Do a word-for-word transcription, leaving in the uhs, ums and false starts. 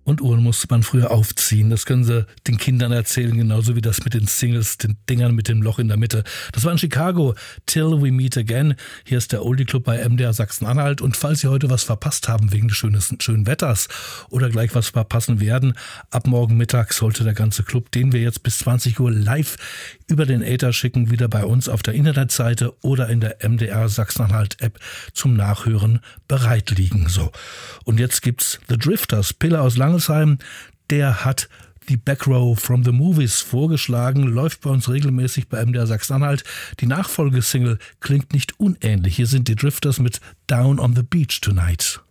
Und Uhren musste man früher aufziehen. Das können Sie den Kindern erzählen, genauso wie das mit den Singles, den Dingern mit dem Loch in der Mitte. Das war in Chicago, Till We Meet Again. Hier ist der Oldie Club bei M D R Sachsen-Anhalt. Und falls Sie heute was verpasst haben wegen des schönen, schönen Wetters oder gleich was verpassen werden, ab morgen Mittag sollte der ganze Club, den wir jetzt bis zwanzig Uhr live über den Äther schicken, wieder bei uns auf der Internetseite oder in der M D R Sachsen-Anhalt-App zum Nachhören bereit liegen. So. Und jetzt gibt's The Drifters, Pille aus Langelsheim. Der hat die Backrow from the Movies vorgeschlagen, läuft bei uns regelmäßig bei M D R Sachsen-Anhalt. Die Nachfolgesingle klingt nicht unähnlich. Hier sind die Drifters mit Down on the Beach Tonight.